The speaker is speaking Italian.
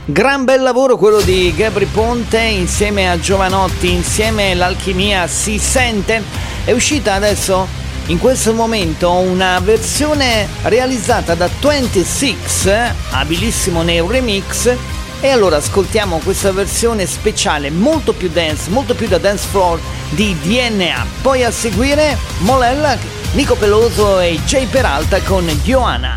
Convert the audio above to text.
Gran bel lavoro quello di Gabry Ponte insieme a Giovanotti, insieme l'alchimia si sente. È uscita adesso in questo momento una versione realizzata da 26, abilissimo nei remix, e allora ascoltiamo questa versione speciale molto più dance, molto più da dance floor di DNA. Poi a seguire Molella, Nico Peloso e Jay Peralta con Joanna.